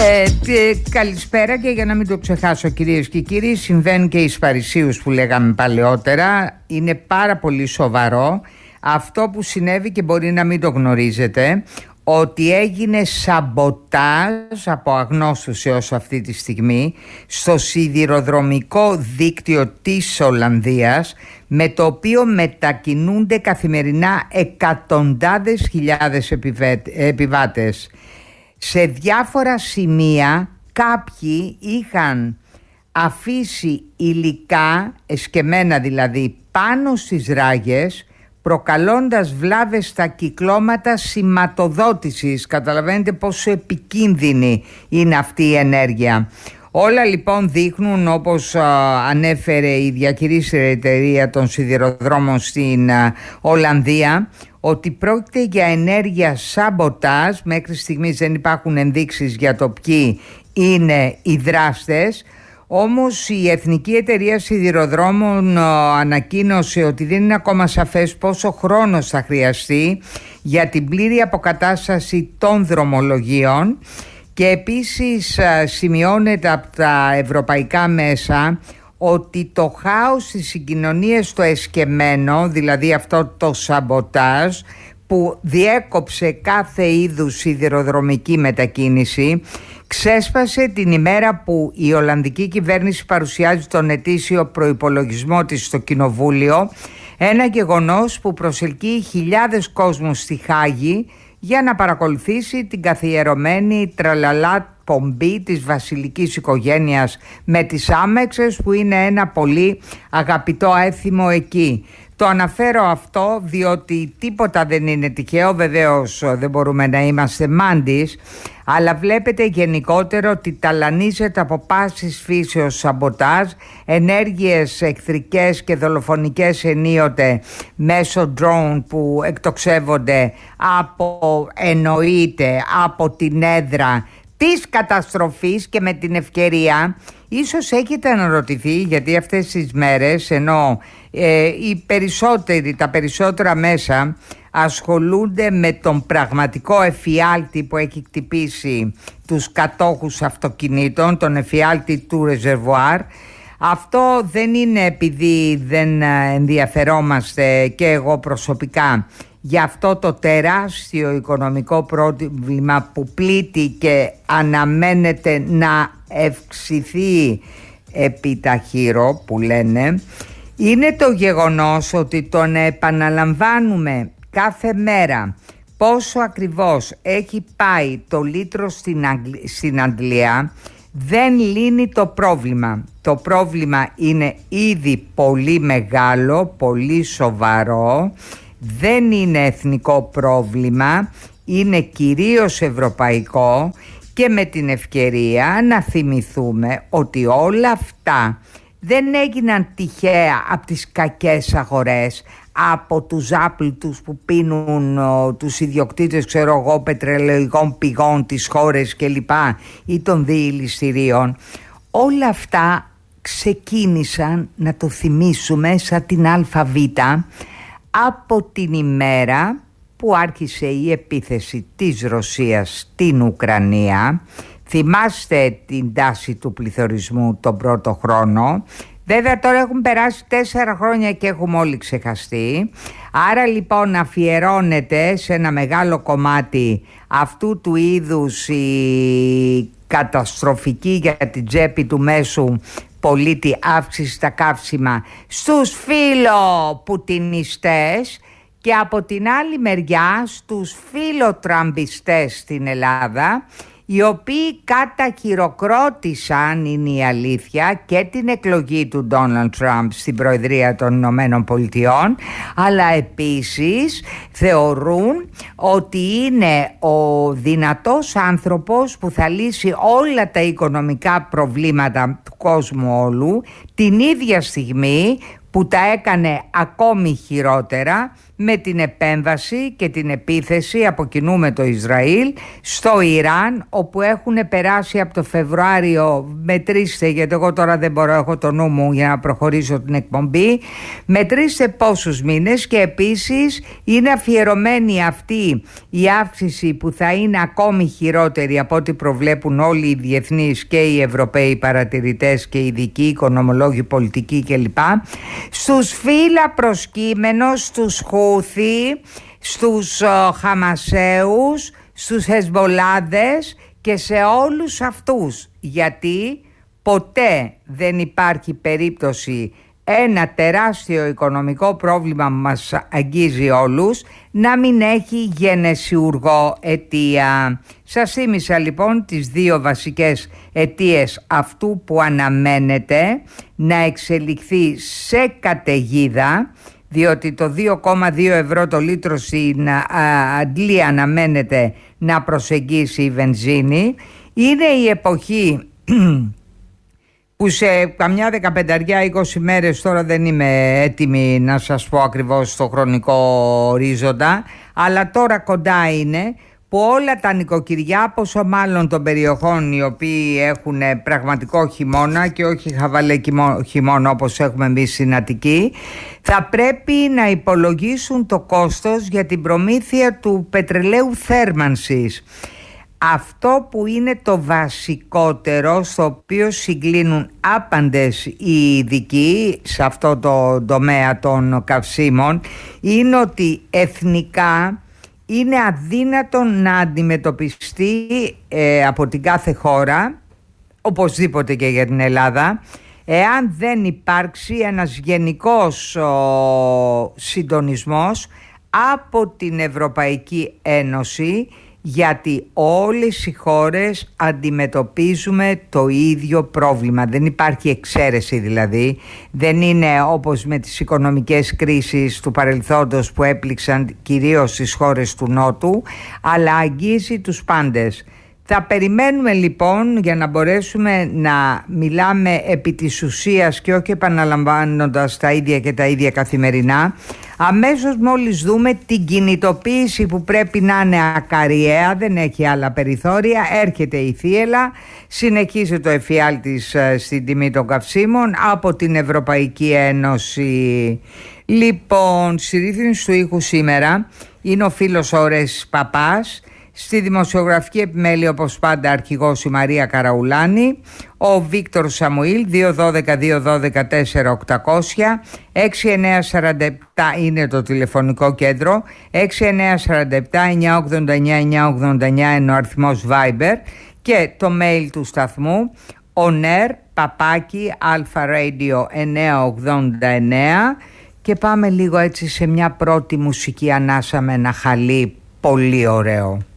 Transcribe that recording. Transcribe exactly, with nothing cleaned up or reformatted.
Ε, τε, καλησπέρα, και για να μην το ξεχάσω, κυρίες και κύριοι, συμβαίνουν και εις Παρισίους που λέγαμε παλαιότερα. Είναι πάρα πολύ σοβαρό αυτό που συνέβη και μπορεί να μην το γνωρίζετε, ότι έγινε σαμποτάζ από αγνώστους έως αυτή τη στιγμή στο σιδηροδρομικό δίκτυο της Ολλανδίας, με το οποίο μετακινούνται καθημερινά εκατοντάδες χιλιάδες επιβάτες. Σε διάφορα σημεία κάποιοι είχαν αφήσει υλικά, εσκεμμένα δηλαδή, πάνω στις ράγες, προκαλώντας βλάβες στα κυκλώματα σηματοδότησης. Καταλαβαίνετε πόσο επικίνδυνη είναι αυτή η ενέργεια. Όλα λοιπόν δείχνουν, όπως α, ανέφερε η διαχειρίστρια εταιρεία των σιδηροδρόμων στην α, Ολλανδία, ότι πρόκειται για ενέργεια σαμποτάζ. Μέχρι στιγμής δεν υπάρχουν ενδείξεις για το ποιοι είναι οι δράστες. Όμως η Εθνική Εταιρεία Σιδηροδρόμων ανακοίνωσε ότι δεν είναι ακόμα σαφές πόσο χρόνος θα χρειαστεί για την πλήρη αποκατάσταση των δρομολογίων, και επίσης σημειώνεται από τα ευρωπαϊκά μέσα ότι το χάος στις συγκοινωνίες το εσκεμμένο, δηλαδή αυτό το σαμποτάζ που διέκοψε κάθε είδους σιδηροδρομική μετακίνηση, ξέσπασε την ημέρα που η Ολλανδική κυβέρνηση παρουσιάζει τον ετήσιο προϋπολογισμό της στο Κοινοβούλιο, ένα γεγονός που προσελκύει χιλιάδες κόσμους στη Χάγη για να παρακολουθήσει την καθιερωμένη τραλαλά πομπή της βασιλικής οικογένειας με τις άμεξες, που είναι ένα πολύ αγαπητό έθιμο εκεί. Το αναφέρω αυτό διότι τίποτα δεν είναι τυχαίο, βεβαίως δεν μπορούμε να είμαστε μάντις, αλλά βλέπετε γενικότερα ότι ταλανίζεται από πάσης φύσεως σαμποτάζ, ενέργειες εχθρικές και δολοφονικές ενίοτε μέσω drone που εκτοξεύονται από, εννοείται, από την έδρα της καταστροφής. Και με την ευκαιρία ίσως έχετε αναρωτηθεί γιατί αυτές τις μέρες, ενώ ε, οι περισσότεροι, τα περισσότερα μέσα ασχολούνται με τον πραγματικό εφιάλτη που έχει χτυπήσει τους κατόχους αυτοκινήτων, τον εφιάλτη του ρεζερβουάρ, αυτό δεν είναι επειδή δεν ενδιαφερόμαστε και εγώ προσωπικά για αυτό το τεράστιο οικονομικό πρόβλημα που πλήττει και αναμένεται να ευξηθεί επί ταχύρω, που λένε, είναι το γεγονός ότι το να επαναλαμβάνουμε κάθε μέρα πόσο ακριβώς έχει πάει το λίτρο στην, Αγγλ... στην Αγγλία δεν λύνει το πρόβλημα. Το πρόβλημα είναι ήδη πολύ μεγάλο, πολύ σοβαρό. Δεν είναι εθνικό πρόβλημα, είναι κυρίως ευρωπαϊκό, και με την ευκαιρία να θυμηθούμε ότι όλα αυτά δεν έγιναν τυχαία από τις κακές αγορές, από τους άπλητους που πίνουν ο, τους ιδιοκτήτες, ξέρω εγώ, πετρελαϊκών πηγών της χώρας κλπ, ή των διηληστηρίων. Όλα αυτά ξεκίνησαν, να το θυμίσουμε, σαν την αλφαβήτα, από την ημέρα που άρχισε η επίθεση της Ρωσίας στην Ουκρανία. Θυμάστε την τάση του πληθωρισμού τον πρώτο χρόνο. Βέβαια τώρα έχουν περάσει τέσσερα χρόνια και έχουμε όλοι ξεχαστεί. Άρα λοιπόν αφιερώνεται σε ένα μεγάλο κομμάτι αυτού του είδους η καταστροφική για την τσέπη του μέσου πολίτη αύξηση στα καύσιμα στους φιλοπουτινιστές, και από την άλλη μεριά στους φιλοτραμπιστές στην Ελλάδα, οι οποίοι καταχειροκρότησαν, είναι η αλήθεια, και την εκλογή του Ντόναλντ Τραμπ στην Προεδρία των Ηνωμένων Πολιτειών, αλλά επίσης θεωρούν ότι είναι ο δυνατός άνθρωπος που θα λύσει όλα τα οικονομικά προβλήματα του κόσμου όλου την ίδια στιγμή που τα έκανε ακόμη χειρότερα με την επέμβαση και την επίθεση από κοινού με το Ισραήλ στο Ιράν, όπου έχουν περάσει από το Φεβρουάριο, μετρήστε γιατί εγώ τώρα δεν μπορώ, έχω το νου μου για να προχωρήσω την εκπομπή, μετρήστε πόσους μήνες, και επίσης είναι αφιερωμένη αυτή η αύξηση που θα είναι ακόμη χειρότερη από ό,τι προβλέπουν όλοι οι διεθνείς και οι Ευρωπαίοι παρατηρητές και οι ειδικοί οικονομολόγοι, πολιτικοί κλπ, στους φύλλα προσκύμενους, στους Χούθι, στους uh, Χαμασέους, στους Χεσμολάδες και σε όλους αυτούς, γιατί ποτέ δεν υπάρχει περίπτωση ένα τεράστιο οικονομικό πρόβλημα που μας αγγίζει όλους να μην έχει γενεσιουργό αιτία. Σας θύμισα λοιπόν τις δύο βασικές αιτίες αυτού που αναμένεται να εξελιχθεί σε καταιγίδα, διότι το δύο κόμμα δύο ευρώ το λίτρο στην Αγγλία αναμένεται να προσεγγίσει η βενζίνη. Είναι η εποχή που σε καμιά δεκαπενταριά είκοσι μέρες, τώρα δεν είμαι έτοιμη να σας πω ακριβώς το χρονικό ορίζοντα, αλλά τώρα κοντά είναι, που όλα τα νοικοκυριά, πόσο μάλλον των περιοχών οι οποίοι έχουν πραγματικό χειμώνα και όχι χαβαλέ χειμώνα όπως έχουμε εμείς στην Αττική, θα πρέπει να υπολογίσουν το κόστος για την προμήθεια του πετρελαίου θέρμανσης. Αυτό που είναι το βασικότερο, στο οποίο συγκλίνουν άπαντες οι ειδικοί σε αυτό το τομέα των καυσίμων, είναι ότι εθνικά είναι αδύνατον να αντιμετωπιστεί ε, από την κάθε χώρα, οπωσδήποτε και για την Ελλάδα, εάν δεν υπάρξει ένας γενικός ο, συντονισμός από την Ευρωπαϊκή Ένωση, γιατί όλες οι χώρες αντιμετωπίζουμε το ίδιο πρόβλημα. Δεν υπάρχει εξαίρεση δηλαδή. Δεν είναι όπως με τις οικονομικές κρίσεις του παρελθόντος που έπληξαν κυρίως τις χώρες του Νότου, αλλά αγγίζει τους πάντες. Θα περιμένουμε λοιπόν, για να μπορέσουμε να μιλάμε επί της ουσίας και όχι επαναλαμβάνοντας τα ίδια και τα ίδια καθημερινά, αμέσως μόλις δούμε την κινητοποίηση που πρέπει να είναι ακαριαία, δεν έχει άλλα περιθώρια, έρχεται η θύελλα, συνεχίζει το εφιάλτης στην τιμή των καυσίμων από την Ευρωπαϊκή Ένωση. Λοιπόν, στη ρύθμιση του ήχου σήμερα είναι ο φίλος Ωρέστης Παπάς. Στη δημοσιογραφική επιμέλεια όπως πάντα αρχηγός η Μαρία Καραουλάνη, ο Βίκτορ Σαμουήλ. Δύο ένα δύο δύο ένα δύο τέσσερα οκτακόσια, έξι εννιά τέσσερα επτά είναι το τηλεφωνικό κέντρο, έξι εννιά τέσσερα επτά εννιά ογδόντα εννιά εννιά ογδόντα εννιά είναι ο αριθμός Viber, και το mail του σταθμού onair παπάκι alpharadio εννιακόσια ογδόντα εννέα. Και πάμε λίγο έτσι σε μια πρώτη μουσική ανάσα με ένα χαλί πολύ ωραίο.